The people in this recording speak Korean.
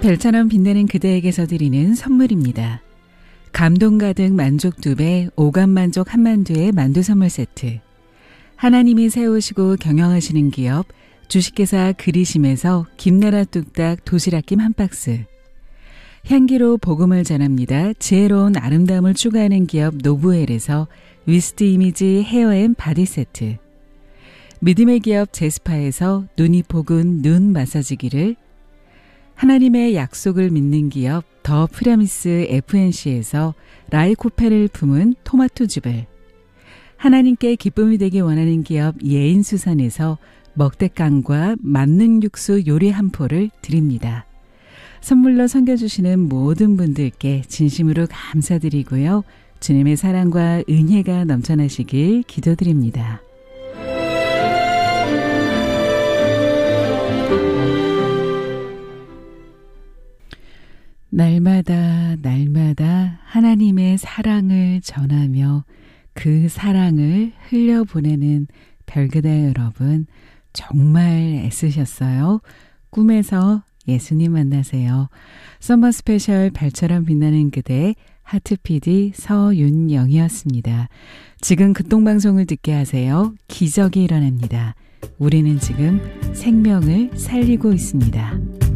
별처럼 빛나는 그대에게서 드리는 선물입니다. 감동 가득 만족 2배, 오감 만족 한만두의 만두 선물 세트. 하나님이 세우시고 경영하시는 기업 주식회사 그리심에서 김나라 뚝딱 도시락김 한 박스. 향기로 복음을 전합니다. 지혜로운 아름다움을 추구하는 기업 노브웰에서 위스트 이미지 헤어앤 바디 세트. 믿음의 기업 제스파에서 눈이 포근 눈 마사지기를, 하나님의 약속을 믿는 기업 더 프라미스 FNC에서 라이코펜을 품은 토마토즙을, 하나님께 기쁨이 되기 원하는 기업 예인수산에서 먹대깡과 만능 육수 요리 한 포를 드립니다. 선물로 섬겨주시는 모든 분들께 진심으로 감사드리고요. 주님의 사랑과 은혜가 넘쳐나시길 기도드립니다. 날마다 하나님의 사랑을 전하며 그 사랑을 흘려보내는 별그대 여러분, 정말 애쓰셨어요. 꿈에서 예수님 만나세요. 썸머 스페셜 별처럼 빛나는 그대 하트 PD 서윤영이었습니다. 지금 극동방송을 듣게 하세요. 기적이 일어납니다. 우리는 지금 생명을 살리고 있습니다.